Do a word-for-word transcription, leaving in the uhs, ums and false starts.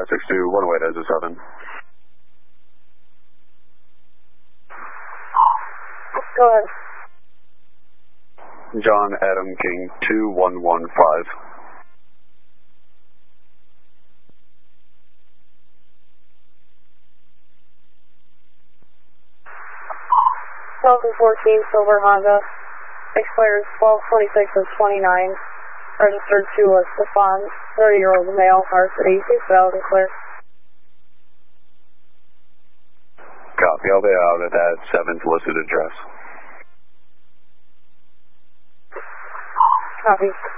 five six two, one away to seven. Go ahead. John Adam King, two one one five. Falcon fourteen, Silver Honda, expires twelve twenty-six of twenty-nine, registered to uh, Stefan, thirty-year-old male, R City, is valid and clear. Copy, I'll be out at that seventh listed address. Copy.